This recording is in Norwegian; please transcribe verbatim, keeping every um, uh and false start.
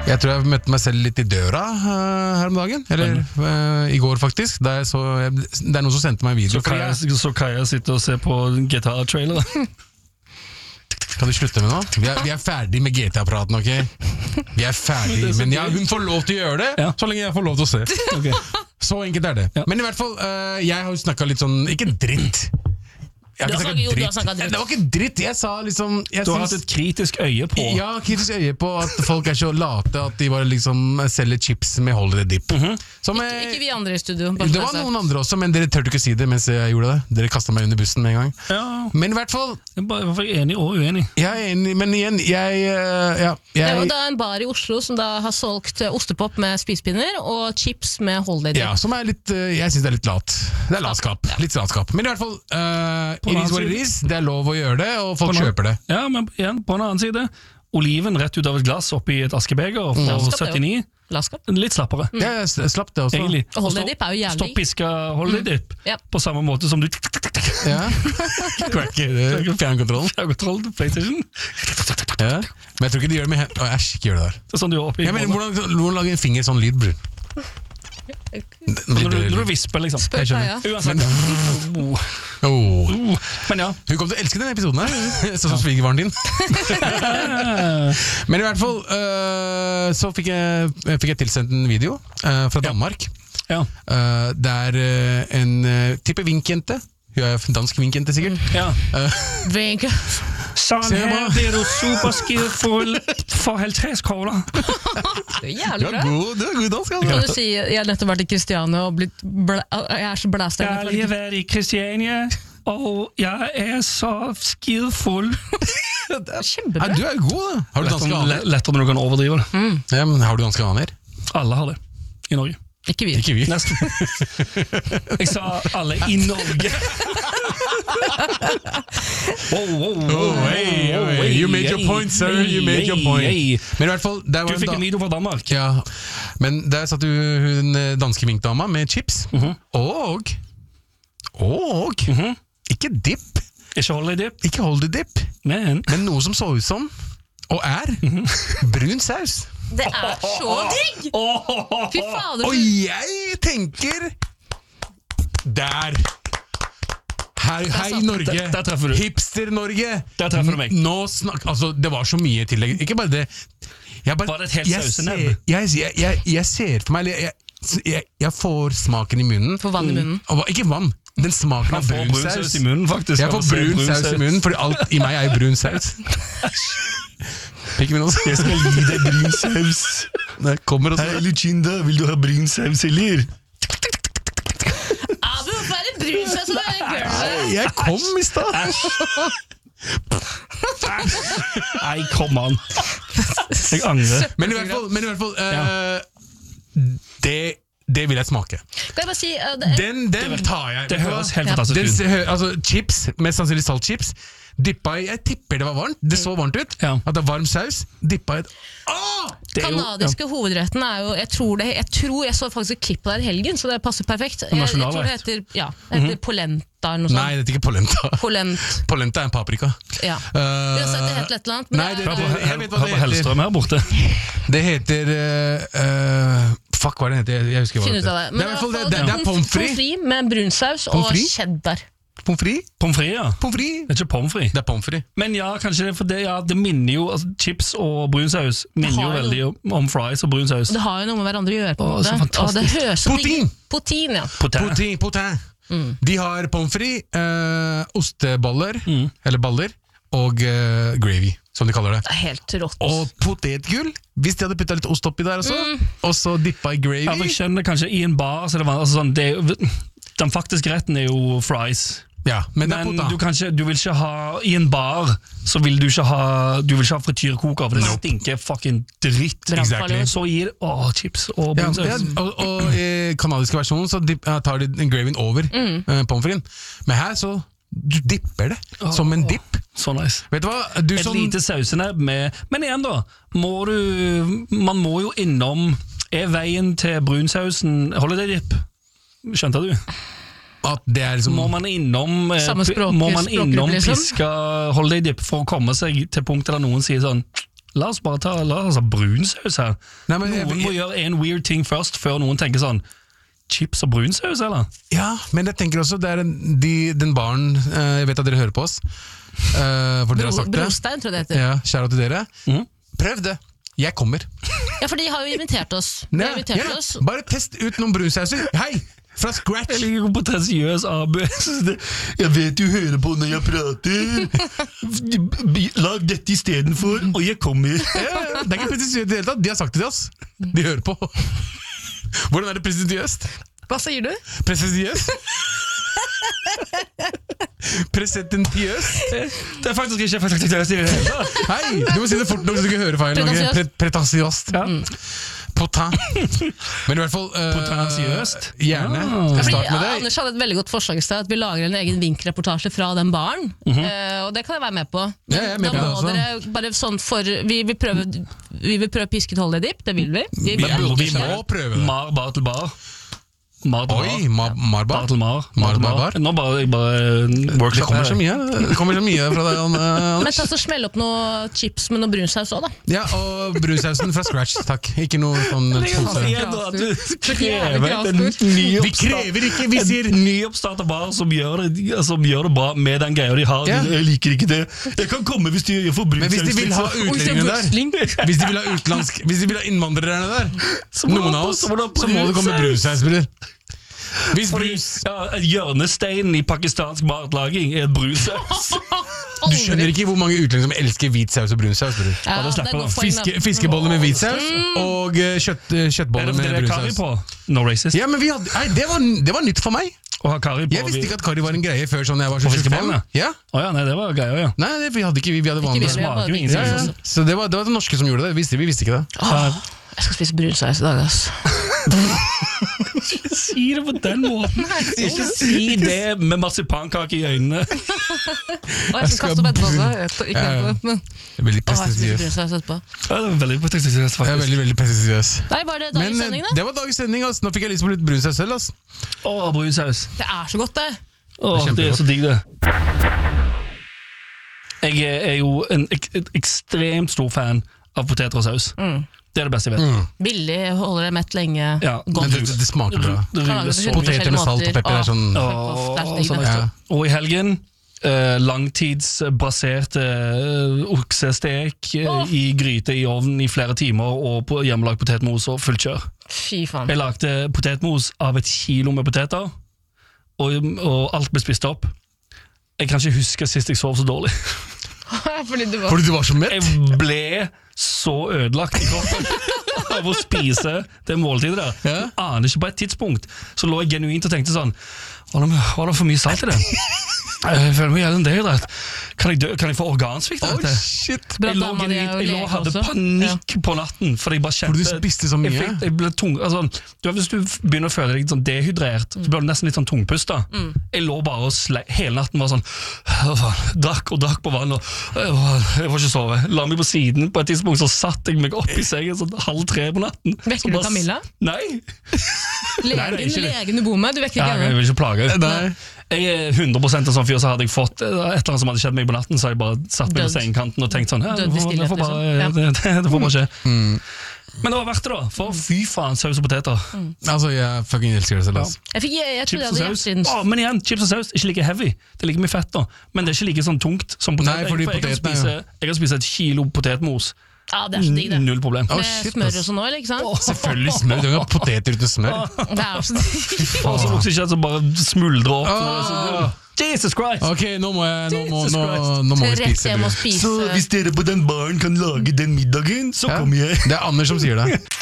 Jeg tror jeg møtte meg selv litt i døra uh, her om dagen, eller uh, i går faktisk. Det er, så, det er noen som sendte meg en video. Så Kaja, så Kaja sitter og ser på G T A-trailer. Kan du slutte med nå? Vi er, vi er ferdig med G T A-praten, ok? Vi er ferdig, men ja, hun får lov til å gjøre det, ja. Så lenge jeg får lov til å se. Okay. Så enkelt er det. Ja. Men i hvert fall, uh, jeg har jo snakket litt sånn, ikke dritt. Jeg har ikke jo, snakket dritt. Det var ikke dritt, jeg sa liksom jeg Du har synes, hatt et kritisk øye på Ja, kritisk øye på at folk er så late at de bare liksom selger chips med holiday dip. Mm-hmm. Som ikke, ikke vi andre i studio. Det var noen andre også, men dere tørte ikke si det mens jeg gjorde det. Dere kastet meg under bussen med en gang. Ja. Men i hvert fall Jeg var enig og uenig. Jeg er enig, men igjen jeg, ja, jeg, Det var da en bar i Oslo som da har solgt ostepop med spisepinner og chips med holiday dip. Ja, som er litt, jeg synes det er litt lat. Det er latskap, litt latskap. Men i hvert fall, uh, it is what it is. Det er lov å gjøre det, og folk kjøper det. Ja, men igjen, på en annen side, oliven rett ut av et glass oppi et askebeger for mm. syttini. Laskap. Litt slappere. Mm. Ja, jeg slapp det også. Egentlig. Og holiday dip er jo jævlig. Stopp piska holiday dip. Mm. Ja. På samme måte som du Ja. Cracker fjernkontrollen. Fjernkontroll, PlayStation. Ja. Men jeg tror ikke de gjør det med hendene. Å, æsj, ikke gjør det der. Det er sånn du gjør oppi. Ja, men hvordan, hvordan lager en finger sånn lyd, bror? Når du, når du visper, liksom. Spør Kaja. Uansett. Oh. Oh. Men ja. Hun kommer til å elske denne episoden her, sånn som svigerfaren din. Men i hvert fall, uh, så fikk jeg, fikk jeg tilsendt en video uh, fra Danmark. Ja. Uh, det er uh, en uh, type vinkjente. Hun er dansk vinkjente, sikkert. Ja. Uh, Vink. Sånn her blir du superskidefull for halvtreds kroner. Det er jævlig bra. Du er god, du er god dansk, altså. Kan du si, jeg har nettopp vært i Kristiania og blitt bla, jeg er så blæst. Jeg har lige vært i Kristiania, og jeg er så skidefull. Kjempebra. Ja, du er god, da. Har du danske aner? Lettere når du kan overdrive det. Mm. Ja, men har du danske aner? Alle har det i Norge. Ikke vi. Ikke vi. Nesten. Jeg sa alle i Norge. Wow, wow, wow, oh, hey, oh, hey. You made your point, sir. You made your point. Men i hvert fall, der var du fikk en video fra Danmark. Ja, men der satt du hun danske vinkdama med chips. Uh-huh. Og Og uh-huh. Ikke dip. Ikke holiday dip. Ikke holiday dip. Men, men noe som så ut som, og er, uh-huh. brun saus. Det er så digg! Fy fader. Og jeg tenker der. Hei, hei Norge. Der, der treffer du. Hipster-Norge. Der treffer du meg. Nå snak, altså, det var så mye i tillegg. Ikke bare det. Jeg bare, var det et helt sausenebb? Jeg, jeg, jeg, jeg ser for meg jeg, jeg, jeg får smaken i munnen. Får vann i munnen. Og, ikke vann. Den smaken av brun, brun saus. saus i munnen, faktisk. Jeg får brun, brun saus, saus i munnen, fordi alt i meg er brun saus. Ikke min også. Jeg skal gi deg brun saus. Det kommer også. Hei Lucinda, vil du ha brun saus eller? Abu, hva er det brun saus? Jeg kom i stad. Nei, kom an. Jeg angrer. Men i hvert fall, men i hvert fall uh, det, det vil jeg smake. Kan jeg bare si uh, det, Den, den tar jeg. Det høres helt fantastisk ut. Altså, chips, mest sannsynlig saltchips. Dippa i, jeg tipper det var varmt. Det så varmt ut. Ja. At det er varm saus. Dippa i et ah! Kanadiske ja. hovedretten er jo jeg tror, det, jeg tror jeg så faktisk et klipp der i helgen, så det passer perfekt. Jeg, jeg tror det heter, ja, det heter mm-hmm. polenta eller noe sånt. Nei, det heter ikke polenta. Polent. Polenta er en paprika. Ja. Uh, jeg har sett det helt et eller annet. Nei, det, det, det, jeg vet hva det heter. Hellstrøm her borte. Det heter uh, uh, fuck, hva er det heter? Jeg husker hva det heter. Det. Men det er, fall, det, det, det er pommes frites. Pommes frites med brunsaus og cheddar. Pommes frites? Pommes frites, ja. Pommes frites. Det er ikke pommes frites. Det er pommes frites. Men ja, kanskje det, for det, ja, det minner jo, altså, chips og brunsaus minner jo veldig om, om fries og brunsaus. Det har jo noe med hverandre å gjøre på Åh, så fantastisk. Potin! Potin, ja. Potin. Potin, potin. Mm. De har pommes frites, øh, osteboller, mm. eller baller, og øh, gravy, som de kaller det. Det er helt rått. Og potetgull, hvis de hadde puttet litt ost oppi der også, mm. og så dippa i gravy. Ja, for jeg skjønner kanskje i en bar, så det var, altså, sånn, det, den faktiske retten er jo fries. Ja, men, men du, kan ikke, du vil ikke ha i en bar så vil du ikke ha du vil ikke ha frityrkoker, for det nope. stinker fucking dritt. Exactly. Så gir åh, chips og brunsaus. Ja, ja, og, og i kanadiske versjonen så dip, tar de gravyen over mm. uh, pommes fritesen. Men her så du dipper det oh, som en dipp. Så nice. Vet du hva? Du, Et sånn... lite sausenebb med. Men igjen da, må du man må jo innom er veien til brunsausen holiday dip. Skjønte du? At det er liksom... Må man innom, språk, må man innom liksom? piska holiday dip for å komme seg til punktet der noen sier sånn La oss bare ta la oss ha brunsaus her. Nei, men, noen jeg, må jeg, gjøre en weird ting først, før noen tenker sånn chips og brunsaus, eller? Ja, men jeg tenker også det er en, de, den baren, uh, jeg vet at dere hører på oss, uh, for dere har sagt det. Brostein, tror jeg det heter. Ja, kjære til dere. Mm. Prøv det. Jeg kommer. Ja, for de har jo invitert oss. De har invitert ja, oss. Bare test ut noen brunsauser. Hei! Fra scratch. Jeg liker potensiøs A B. Jeg vet du hører på når jeg prater. Lag dette i stedet for, og jeg kommer. Ja, det er ikke pretensiøst i det hele tatt. De har sagt det til oss. De hører på. Hvordan er det pretensiøst? Hva sier du? Pretensiøst? Presententiøst? Det er faktisk ikke pretensiøst i det hele tatt. Hei, du må si det fort nok så du ikke hører feil. Pre pretensiøst. Ja. Mm. Potin. Men i hvert fall uh, Potensiøst. Gjerne. Ah. Fordi, ja, Anders hadde et veldig godt forslag i sted, at vi lager en egen vinkreportasje fra den baren. Mm -hmm. uh, og det kan jeg være med på. Ja, jeg er med da på må det dere bare sånn for Vi vil prøve Vi vil prøve pisket holde dipp, det vil vi. Vi, vi, vi, vi må prøve det. Mar, bar til bar. Mar til Oi, mar, marbar? Bar til mar. Mar, mar, bar. Nå bare, bare det kommer så mye Det kommer så mye fra deg, Anders. Men ta så smell opp noe chips med noe brunsaus også, da. Ja, og brunsausen fra scratch, takk. Ikke noe sånn Vi krever ikke, vi sier en nyoppstartet bar som gjør, det, som gjør det bra med den greia de har. Ja. Jeg liker ikke det. Jeg kan komme hvis de får brunsaus. Men hvis de vil ha utlendingene der, hvis de vil ha utlandsk, hvis de vil ha innvandrerne der, noen av oss, så må det komme brunsaus, bror. Hvis brus ja, hjørnesteinen i pakistansk matlaging er brunsaus. Du skjønner ikke hvor mange utlendinger som elsker hvit saus og brunsaus. Ja, Fiske, fiskeboller med hvit saus og kjøtt, kjøttboller med brunsaus. På? No racist. Ja, men vi hadde, nei, det, var, det var nytt for meg. Å ha curry på, jeg visste ikke at curry var en greie før sånn jeg var så fiskebollene. Ja. Oh, ja, nei, det var greia, ja. Nei, det, vi hadde ikke, vi, vi hadde vanlig. Det smaker jo ingenting. Ja, ja. Så det var, det var det norske som gjorde det. Vi visste, vi visste ikke det. Åh, jeg skal spise brunsaus i dag, ass. Ikke si det på den måten. Nei, ikke si det med marsipankake i øynene. Åh, jeg skal kaste opp etterpå. Ikke etterpå. Det er veldig prestisjøs. Ja, det er veldig prestisjøs, faktisk. Det er veldig, veldig prestisjøs. Nei, var det dagens sending, da? Det var dagens sending, ass. Nå fikk jeg lyst på litt brunsaus selv, ass. Åh, brunsaus. Det er så godt, det. Åh, det, det er så digg, det. Jeg er jo en ek ekstremt stor fan av poteter og saus. Mm. Det er det beste jeg vet. Mm. Billig, holder det mett lenge. Ja, godt. Det, det smaker bra. Poteter med salt og pepper er sånn... Åh, Åh, sånn ja. Og i helgen, eh, langtidsbasert eh, oksestek eh, i gryte i ovnen i flere timer, og på hjemmelagt potetmos og fullt kjør. Fy faen. Jeg lagde potetmos av et kilo med poteter, og, og alt ble spist opp. Jeg kan ikke huske sist jeg sov så dårlig. Fordi du var, Fordi du var så mett? Jeg ble så ødelagt i kroppen av å spise det måltidet der. Ja? Jeg aner ikke på et tidspunkt. Så lå jeg genuint og tenkte sånn, var det, var det for mye salt i det? Jeg føler meg gjennom det, rett. Kan jeg, dø, kan jeg få organsvikt av dette? Oh, shit. Jeg lå genuint, jeg lå hadde panikk ja. på natten, fordi jeg bare kjente... Fordi du spiste så mye? Jeg, fikk, jeg ble tung, altså, du, hvis du begynner å føle deg sånn dehydrert, mm. så blir du nesten litt sånn tungpusta. Mm. Jeg lå bare og slei, hele natten var sånn, drakk og drakk på vann, og jeg var, jeg var ikke sove. La meg på siden, på et tidspunkt så satt jeg meg opp i sengen sånn halv tre på natten. Vekker du Camilla? Nei. Legen, nei, nei legen du bor med, du vekker ikke henne? Ja, jeg vil ikke plage. Nei. Jeg er hundre prosent en sånn fyr, så hadde jeg fått et eller annet som hadde skjedd meg på natten, så hadde jeg bare satt meg på sengekanten og tenkt sånn, ja, det, får, det, får bare, ja. det, det, det får bare skje. Mm. Men det var verdt det da, for fy faen, saus og poteter. Mm. Altså, jeg fucking elsker det selv, altså. Jeg fikk, jeg, jeg chips og saus. Åh, men igjen, chips og saus, ikke like heavy. Det er like mye fett da, men det er ikke like sånn tungt som poteter. Nei, fordi jeg, jeg, potetene, kan spise, jeg kan spise et kilo potetmos. Ja, det er så digg det. Null problem. Med oh, shit, smør og sånn også, eller ikke sant? Oh, selvfølgelig smør, du har poteter uten smør. Oh, det er så digg. Og så vokser ikke at det bare smuldrer opp. Oh. Jesus Christ! Ok, nå må, jeg, nå må, nå, nå må vi spise, spise. Så hvis dere på den baren kan lage den middagen, så ja. kommer jeg. Det er Anders som sier det.